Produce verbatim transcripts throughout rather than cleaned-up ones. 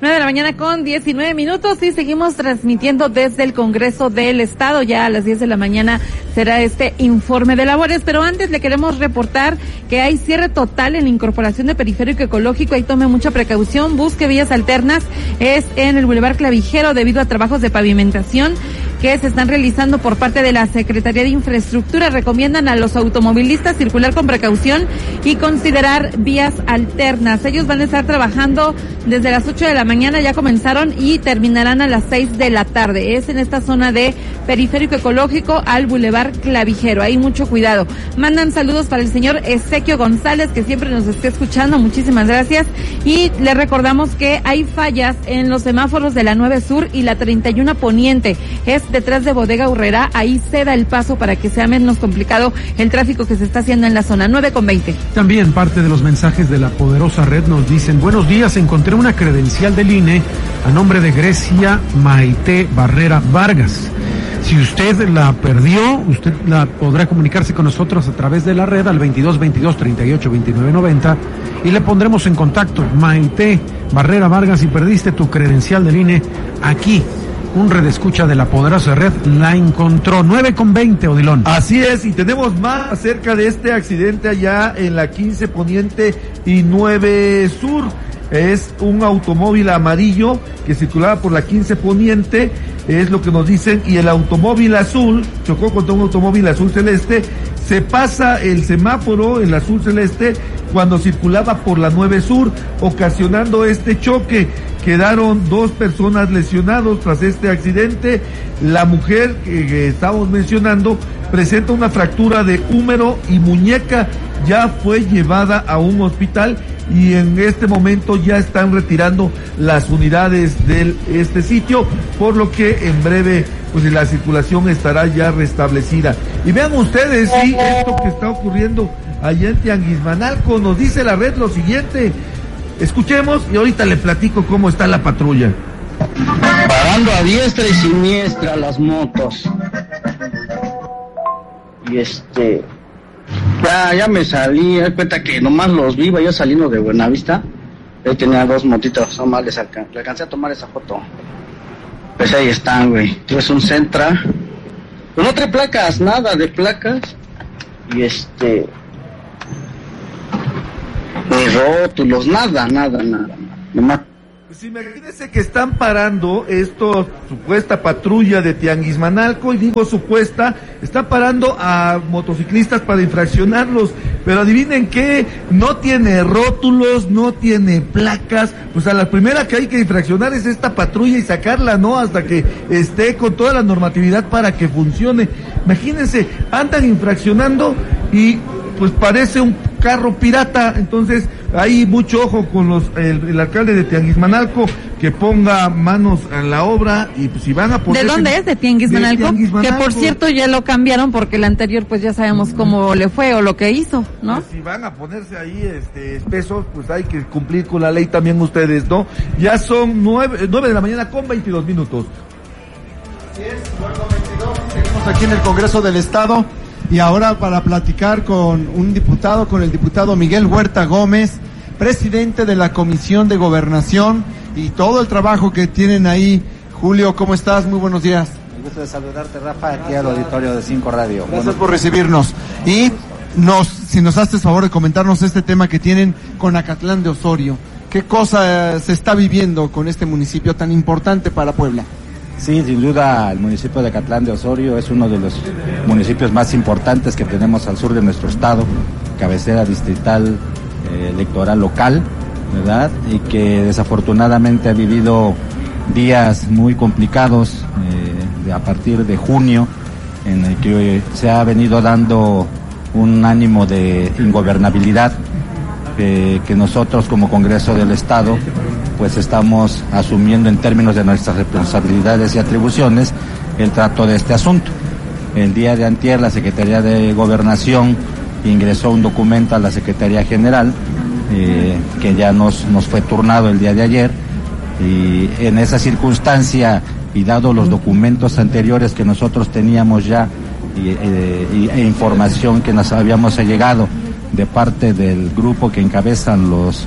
nueve de la mañana con diecinueve minutos y seguimos transmitiendo desde el Congreso del Estado. Ya a las diez de la mañana será este informe de labores, pero antes le queremos reportar que hay cierre total en la incorporación de Periférico Ecológico. Ahí tome mucha precaución, busque vías alternas. Es en el Boulevard Clavijero debido a trabajos de pavimentación que se están realizando por parte de la Secretaría de Infraestructura. Recomiendan a los automovilistas circular con precaución y considerar vías alternas. Ellos van a estar trabajando desde las ocho de la mañana, ya comenzaron y terminarán a las seis de la tarde. Es en esta zona de Periférico Ecológico al Boulevard Clavijero. Ahí mucho cuidado. Mandan saludos para el señor Ezequio González, que siempre nos está escuchando. Muchísimas gracias. Y le recordamos que hay fallas en los semáforos de la nueve Sur y la treinta y uno Poniente. Es detrás de Bodega Urrera. Ahí ceda el paso para que sea menos complicado el tráfico que se está haciendo en la zona. nueve con veinte. También parte de los mensajes de la poderosa red nos dicen: buenos días, encontré una credencial del I N E a nombre de Grecia Maite Barrera Vargas. Si usted la perdió, usted la podrá comunicarse con nosotros a través de la red al veintidós veintidós treinta y ocho veintinueve noventa y le pondremos en contacto. Maite Barrera Vargas, si perdiste tu credencial del I N E, aquí un redescucha de la poderosa red la encontró. nueve con veinte, Odilón. Así es, y tenemos más acerca de este accidente allá en la quince Poniente y nueve Sur. Es un automóvil amarillo que circulaba por la quince Poniente, es lo que nos dicen, y el automóvil azul chocó contra un automóvil azul celeste. Se pasa el semáforo, el azul celeste, cuando circulaba por la nueve Sur, ocasionando este choque. Quedaron dos personas lesionados tras este accidente. La mujer que, que estamos mencionando presenta una fractura de húmero y muñeca. Ya fue llevada a un hospital y en este momento ya están retirando las unidades de este sitio, por lo que en breve pues la circulación estará ya restablecida. Y vean ustedes, sí, esto que está ocurriendo allá en Tianguismanalco. Nos dice la red lo siguiente. Escuchemos y ahorita le platico cómo está la patrulla. Parando a diestra y siniestra las motos. Y este... Ya, ya me salí, me di cuenta que nomás los vi, yo saliendo de Buenavista. Ahí tenía dos motitos, nomás les alcan- le alcancé a tomar esa foto. Pues ahí están, güey. Es un Sentra. Pero no trae placas, nada de placas. Y este... Ni rótulos, nada, nada, nada. Nomás. Pues imagínense que están parando esto, supuesta patrulla de Tianguismanalco, y digo supuesta, está parando a motociclistas para infraccionarlos, pero adivinen qué, no tiene rótulos, no tiene placas. Pues a la primera que hay que infraccionar es esta patrulla y sacarla, ¿no? Hasta que esté con toda la normatividad para que funcione. Imagínense, andan infraccionando y pues parece un carro pirata. Entonces hay mucho ojo con los el, el alcalde de Tianguismanalco, que ponga manos a la obra. Y pues si van a poner... ¿De dónde es? ¿De Tianguismanalco? De Tianguismanalco. Que por cierto ya lo cambiaron porque el anterior pues ya sabemos cómo le fue o lo que hizo, ¿no? Pues si van a ponerse ahí este espesos, pues hay que cumplir con la ley también ustedes, ¿no? Ya son nueve, nueve de la mañana con veintidós minutos. Así es, nueve con veintidós, seguimos aquí en el Congreso del Estado. Y ahora para platicar con un diputado, con el diputado Miguel Huerta Gómez, presidente de la Comisión de Gobernación, y todo el trabajo que tienen ahí. Julio, ¿cómo estás? Muy buenos días. Un gusto de saludarte, Rafa, aquí al auditorio de Cinco Radio. Gracias Bueno, por recibirnos. Y nos, si nos haces favor de comentarnos este tema que tienen con Acatlán de Osorio. ¿Qué cosa eh, se está viviendo con este municipio tan importante para Puebla? sí, sin duda el municipio de Acatlán de Osorio es uno de los municipios más importantes que tenemos al sur de nuestro estado, cabecera distrital, eh, electoral local, ¿verdad? Y que desafortunadamente ha vivido días muy complicados eh, de, a partir de junio, en el que se ha venido dando un ánimo de ingobernabilidad eh, que nosotros como Congreso del Estado pues estamos asumiendo en términos de nuestras responsabilidades y atribuciones el trato de este asunto. El día de antier la Secretaría de Gobernación ingresó un documento a la Secretaría General eh, que ya nos, nos fue turnado el día de ayer, y en esa circunstancia y dado los documentos anteriores que nosotros teníamos ya y, eh, y, e información que nos habíamos llegado de parte del grupo que encabezan los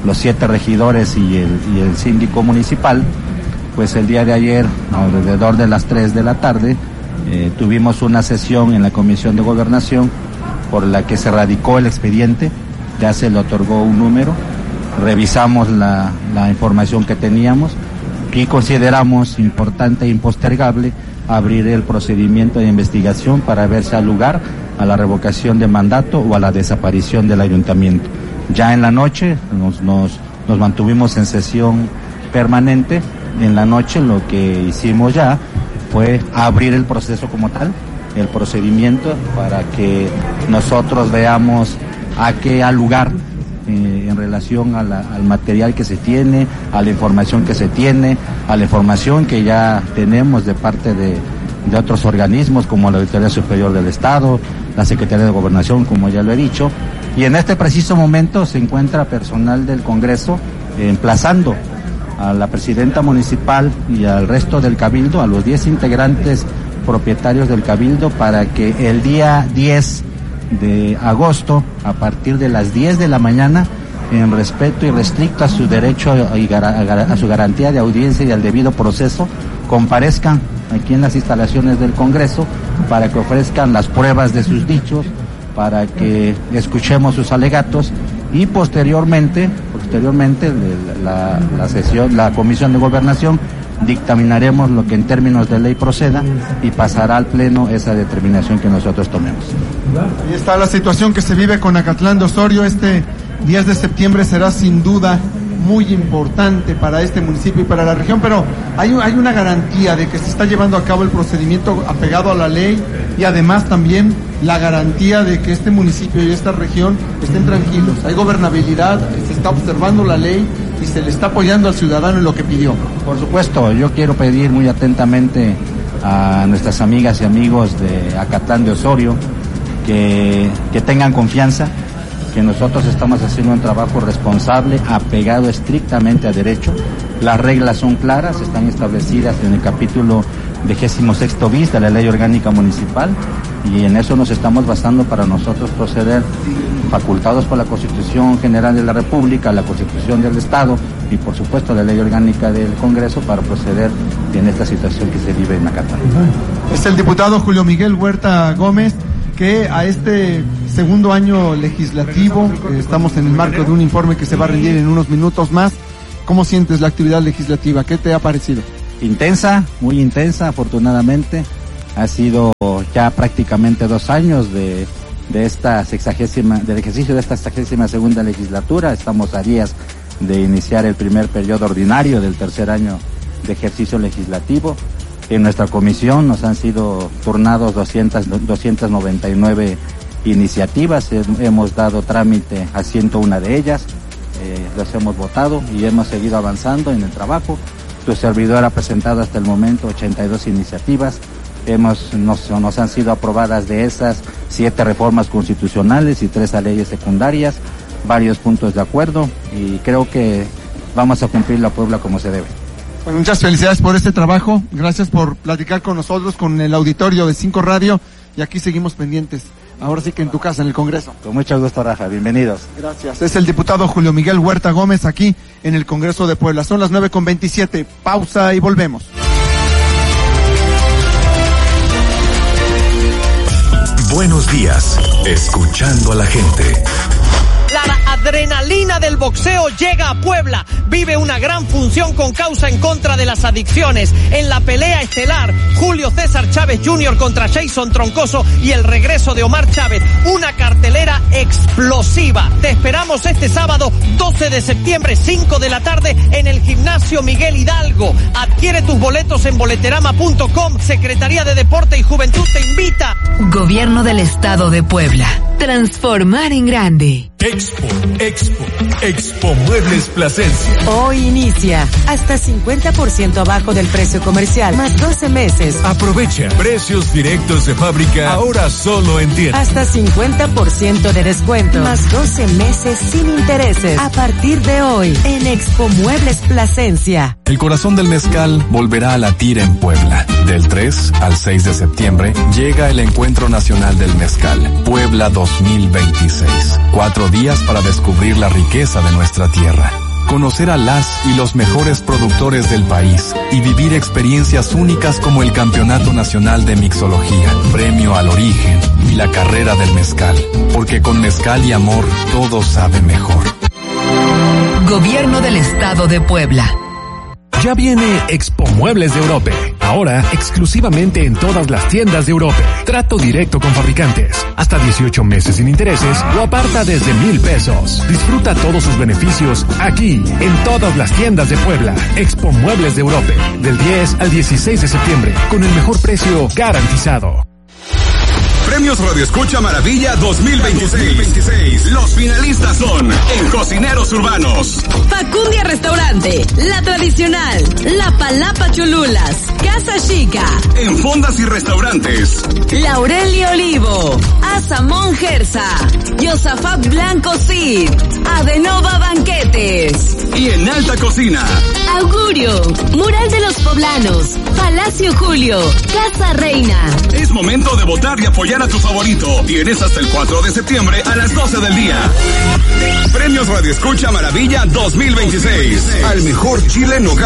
los siete regidores y el, y el síndico municipal, pues el día de ayer, alrededor de las tres de la tarde, eh, tuvimos una sesión en la Comisión de Gobernación por la que se radicó el expediente, ya se le otorgó un número, revisamos la, la información que teníamos y consideramos importante e impostergable abrir el procedimiento de investigación para ver si da lugar a la revocación de mandato o a la desaparición del ayuntamiento. Ya en la noche nos, nos, nos mantuvimos en sesión permanente. En la noche lo que hicimos ya fue abrir el proceso como tal, el procedimiento, para que nosotros veamos a qué da lugar eh, en relación a la, al material que se tiene, a la información que se tiene, a la información que ya tenemos de parte de, de otros organismos como la Auditoría Superior del Estado, la Secretaría de Gobernación, como ya lo he dicho, y en este preciso momento se encuentra personal del Congreso eh, emplazando a la presidenta municipal y al resto del cabildo, a los diez integrantes propietarios del cabildo, para que el día diez de agosto, a partir de las diez de la mañana, en respeto y restricto a su derecho y a su garantía de audiencia y al debido proceso, comparezcan aquí en las instalaciones del Congreso para que ofrezcan las pruebas de sus dichos, para que escuchemos sus alegatos y posteriormente, posteriormente la, la sesión, la Comisión de Gobernación dictaminaremos lo que en términos de ley proceda y pasará al Pleno esa determinación que nosotros tomemos. Ahí está la situación que se vive con Acatlán de Osorio. Este diez de septiembre será sin duda muy importante para este municipio y para la región, pero hay, hay una garantía de que se está llevando a cabo el procedimiento apegado a la ley y además también la garantía de que este municipio y esta región estén tranquilos. Hay gobernabilidad, se está observando la ley y se le está apoyando al ciudadano en lo que pidió. Por supuesto, yo quiero pedir muy atentamente a nuestras amigas y amigos de Acatlán de Osorio que, que tengan confianza, que nosotros estamos haciendo un trabajo responsable, apegado estrictamente a derecho. Las reglas son claras, están establecidas en el capítulo vigésimo sexto bis de la Ley Orgánica Municipal, y en eso nos estamos basando para nosotros proceder, facultados por la Constitución General de la República, la Constitución del Estado y por supuesto la Ley Orgánica del Congreso, para proceder en esta situación que se vive en Acatlán. Es el diputado Julio Miguel Huerta Gómez, que a este segundo año legislativo, eh, estamos en el marco de un informe que se va a rendir en unos minutos más. ¿Cómo sientes la actividad legislativa? ¿Qué te ha parecido? Intensa, muy intensa, afortunadamente. Ha sido ya prácticamente dos años de, de esta sexagésima, del ejercicio de esta sexagésima segunda legislatura. Estamos a días de iniciar el primer periodo ordinario del tercer año de ejercicio legislativo. En nuestra comisión nos han sido turnados doscientas noventa y nueve iniciativas, hemos dado trámite a ciento una de ellas, eh, las hemos votado y hemos seguido avanzando en el trabajo. Tu servidor ha presentado hasta el momento ochenta y dos iniciativas, hemos, nos, nos han sido aprobadas de esas siete reformas constitucionales y tres a leyes secundarias, varios puntos de acuerdo, y creo que vamos a cumplir la Puebla como se debe. Bueno, muchas felicidades por este trabajo, gracias por platicar con nosotros, con el auditorio de Cinco Radio, y aquí seguimos pendientes. Ahora sí que en tu casa, en el Congreso. Con mucho gusto, Rafa, bienvenidos. Gracias. Es el diputado Julio Miguel Huerta Gómez aquí en el Congreso de Puebla. Son las nueve con veintisiete, pausa y volvemos. Buenos días, escuchando a la gente. La adrenalina del boxeo llega a Puebla. Vive una gran función con causa en contra de las adicciones. En la pelea estelar, Julio César Chávez junior contra Jason Troncoso y el regreso de Omar Chávez. Una cartelera explosiva. Te esperamos este sábado doce de septiembre, cinco de la tarde, en el Gimnasio Miguel Hidalgo. Adquiere tus boletos en boleterama punto com. Secretaría de Deporte y Juventud te invita. Gobierno del Estado de Puebla. Transformar en grande. Expo, Expo, Expo Muebles Plasencia. Hoy inicia hasta cincuenta por ciento abajo del precio comercial, más doce meses. Aprovecha precios directos de fábrica, ahora solo en tienda. Hasta cincuenta por ciento de descuento, más doce meses sin intereses. A partir de hoy, en Expo Muebles Plasencia. El corazón del mezcal volverá a latir en Puebla. Del tres al seis de septiembre llega el Encuentro Nacional del Mezcal, Puebla dos mil veintiséis. Cuatro días para descubrir la riqueza de nuestra tierra. conocer a las y los mejores productores del país y vivir experiencias únicas como el Campeonato Nacional de Mixología, Premio al Origen y la carrera del mezcal, porque con mezcal y amor todo sabe mejor. Gobierno del Estado de Puebla. Ya viene Expo Muebles de Europe, ahora exclusivamente en todas las tiendas de Europe. Trato directo con fabricantes, hasta dieciocho meses sin intereses o aparta desde mil pesos. Disfruta todos sus beneficios aquí, en todas las tiendas de Puebla. Expo Muebles de Europe, del diez al dieciséis de septiembre, con el mejor precio garantizado. Premios Radio Escucha Maravilla dos mil veintiséis. Los finalistas son en Cocineros Urbanos: Facundia Restaurante, La Tradicional, La Palapa Cholulas, Casa Chica. En Fondas y Restaurantes: Laurelio Olivo, Asamón Gersa, Yosafat Blanco Cid, Adenova Banquetes. Y en Alta Cocina: Augurio, Mural de los Poblanos, Palacio Julio, Casa Reina. Es momento de votar y apoyar a tu favorito. Tienes hasta el cuatro de septiembre a las doce del día. Premios Radio Escucha Maravilla dos mil veintiséis. Al mejor chile en hogar.